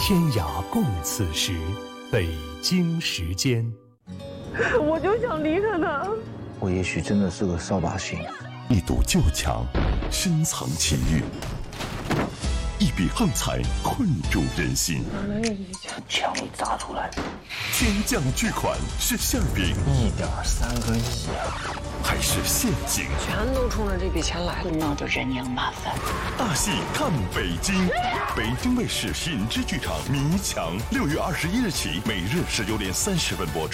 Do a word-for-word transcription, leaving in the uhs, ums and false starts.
天涯共此时，北京时间。 我就想离开他。 我也许真的是个扫把星。 一堵旧墙，深藏情欲；一笔横财，困住人心。 没有一家枪一砸出来， 天降巨款是馅饼， 一点三个亿啊！ 还是陷阱？ 全都冲着这笔钱来了， 闹得人仰马翻。 大戏看北京，北京卫视品质剧场《迷墙》，六月二十一日起，每日十九点三十分播出。